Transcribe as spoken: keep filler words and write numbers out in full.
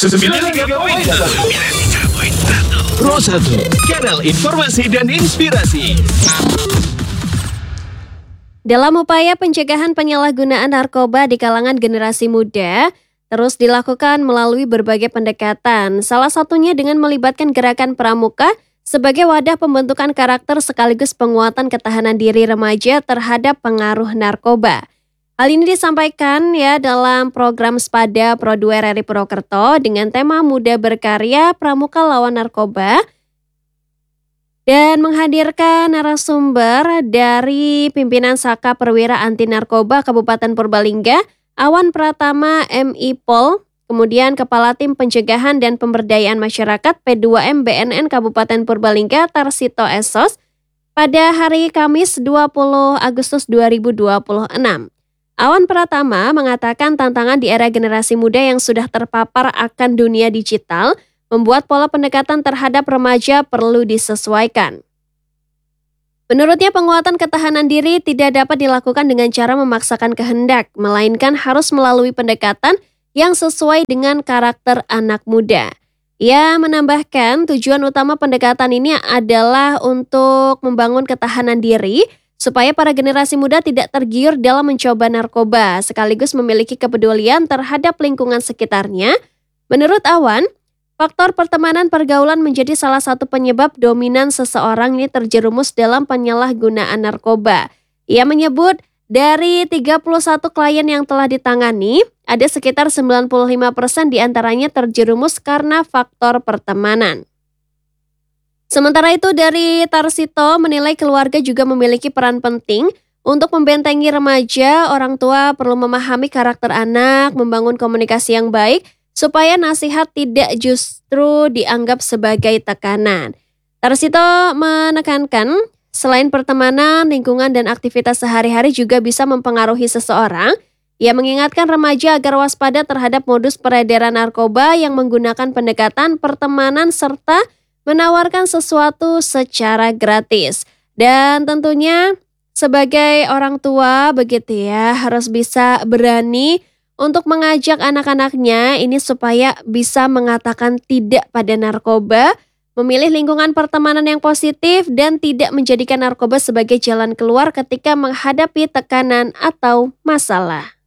sembilan puluh tiga koma satu Pro satu, kanal informasi dan inspirasi. Dalam upaya pencegahan penyalahgunaan narkoba di kalangan generasi muda, terus dilakukan melalui berbagai pendekatan, salah satunya dengan melibatkan gerakan pramuka sebagai wadah pembentukan karakter sekaligus penguatan ketahanan diri remaja terhadap pengaruh narkoba. Hal ini disampaikan ya dalam program Spada Pro dua R R I Purwokerto dengan tema Muda Berkarya Pramuka Lawan Narkoba dan menghadirkan narasumber dari pimpinan Saka Perwira Anti Narkoba Kabupaten Purbalingga, Awan Pratama M I Pol, kemudian Kepala Tim Pencegahan dan Pemberdayaan Masyarakat P dua M B N N Kabupaten Purbalingga Tarsito Esos pada hari Kamis dua puluh Agustus dua ribu dua puluh enam. Awan Pratama mengatakan tantangan di era generasi muda yang sudah terpapar akan dunia digital membuat pola pendekatan terhadap remaja perlu disesuaikan. Menurutnya penguatan ketahanan diri tidak dapat dilakukan dengan cara memaksakan kehendak, melainkan harus melalui pendekatan yang sesuai dengan karakter anak muda. Ia menambahkan tujuan utama pendekatan ini adalah untuk membangun ketahanan diri supaya para generasi muda tidak tergiur dalam mencoba narkoba, sekaligus memiliki kepedulian terhadap lingkungan sekitarnya. Menurut Awan, faktor pertemanan pergaulan menjadi salah satu penyebab dominan seseorang ini terjerumus dalam penyalahgunaan narkoba. Ia menyebut dari tiga puluh satu klien yang telah ditangani, ada sekitar sembilan puluh lima persen diantaranya terjerumus karena faktor pertemanan. Sementara itu dari Tarsito menilai keluarga juga memiliki peran penting untuk membentengi remaja. Orang tua perlu memahami karakter anak, membangun komunikasi yang baik, supaya nasihat tidak justru dianggap sebagai tekanan. Tarsito menekankan, selain pertemanan, lingkungan dan aktivitas sehari-hari juga bisa mempengaruhi seseorang. Ia mengingatkan remaja agar waspada terhadap modus peredaran narkoba yang menggunakan pendekatan pertemanan serta menawarkan sesuatu secara gratis. Dan tentunya sebagai orang tua begitu ya, harus bisa berani untuk mengajak anak-anaknya ini supaya bisa mengatakan tidak pada narkoba, memilih lingkungan pertemanan yang positif, dan tidak menjadikan narkoba sebagai jalan keluar ketika menghadapi tekanan atau masalah.